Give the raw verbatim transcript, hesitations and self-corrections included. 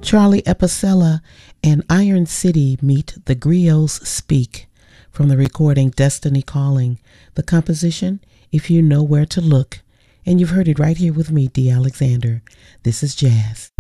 Charlie Epicella and Iron City meet the Griots Speak from the recording Destiny Calling. The composition, If You Know Where to Look. And you've heard it right here with me, D. Alexander. This is Jazz.